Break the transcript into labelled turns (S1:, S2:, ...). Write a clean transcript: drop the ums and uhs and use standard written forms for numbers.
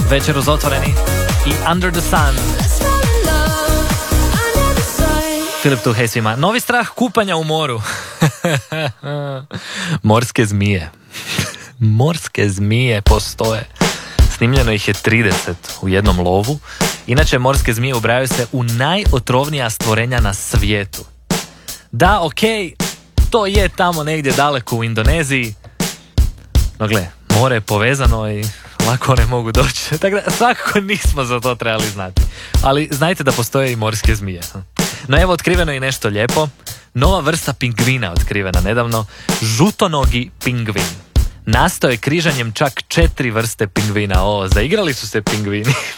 S1: Večer uz Otvoreni i Under the Sun. Filip tu, hej svima. Novi strah kupanja u moru. Morske zmije. Morske zmije postoje. Snimljeno ih je 30 u jednom lovu. Inače, morske zmije ubrajaju se u najotrovnija stvorenja na svijetu. Da, okej, to je tamo negdje daleko u Indoneziji. No gle, more je povezano i lako ne mogu doći. Tako da svakako nismo za to trebali znati. Ali znajte da postoje i morske zmije. No evo, otkriveno je i nešto lijepo. Nova vrsta pingvina otkrivena nedavno. Žutonogi pingvin. Nastao je križanjem čak 4 vrste pingvina. Zaigrali su se pingvini.